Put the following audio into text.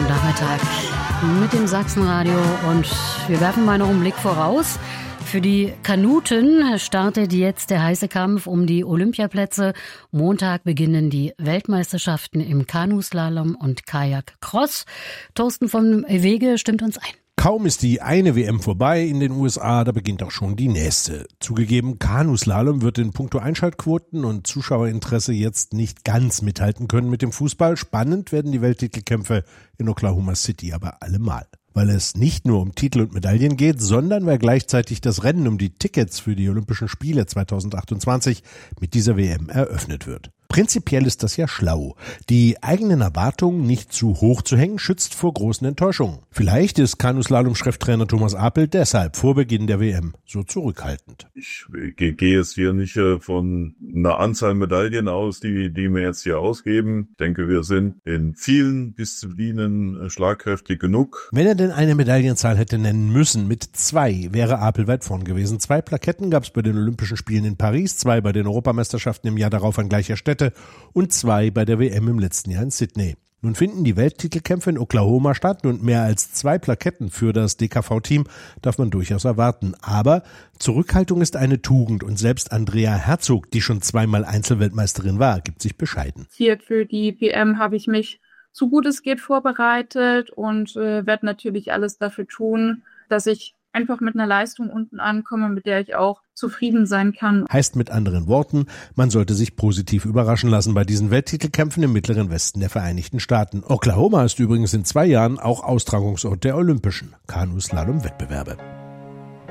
Nachmittag mit dem Sachsenradio und wir werfen mal noch einen Blick voraus. Für die Kanuten startet jetzt der heiße Kampf um die Olympiaplätze. Montag beginnen die Weltmeisterschaften im Kanuslalom und Kajak-Cross. Thorsten von Wege stimmt uns ein. Kaum ist die eine WM vorbei in den USA, da beginnt auch schon die nächste. Zugegeben, Kanuslalom wird in puncto Einschaltquoten und Zuschauerinteresse jetzt nicht ganz mithalten können mit dem Fußball. Spannend werden die Welttitelkämpfe in Oklahoma City aber allemal. Weil es nicht nur um Titel und Medaillen geht, sondern weil gleichzeitig das Rennen um die Tickets für die Olympischen Spiele 2028 mit dieser WM eröffnet wird. Prinzipiell ist das ja schlau. Die eigenen Erwartungen nicht zu hoch zu hängen, schützt vor großen Enttäuschungen. Vielleicht ist Kanuslalom-Cheftrainer Thomas Apel deshalb vor Beginn der WM so zurückhaltend. Ich gehe jetzt hier nicht von einer Anzahl Medaillen aus, die wir jetzt hier ausgeben. Ich denke, wir sind in vielen Disziplinen schlagkräftig genug. Wenn er denn eine Medaillenzahl hätte nennen müssen, mit 2 wäre Apel weit vorn gewesen. 2 Plaketten gab es bei den Olympischen Spielen in Paris, 2 bei den Europameisterschaften im Jahr darauf an gleicher Stätte und 2 bei der WM im letzten Jahr in Sydney. Nun finden die Welttitelkämpfe in Oklahoma statt und mehr als 2 Plaketten für das DKV-Team darf man durchaus erwarten. Aber Zurückhaltung ist eine Tugend und selbst Andrea Herzog, die schon 2-mal Einzelweltmeisterin war, gibt sich bescheiden. Hier für die WM habe ich mich so gut es geht vorbereitet und werde natürlich alles dafür tun, dass ich einfach mit einer Leistung unten ankomme, mit der ich auch zufrieden sein kann. Heißt mit anderen Worten, man sollte sich positiv überraschen lassen bei diesen Welttitelkämpfen im mittleren Westen der Vereinigten Staaten. Oklahoma ist übrigens in 2 Jahren auch Austragungsort der Olympischen Kanuslalom-Wettbewerbe.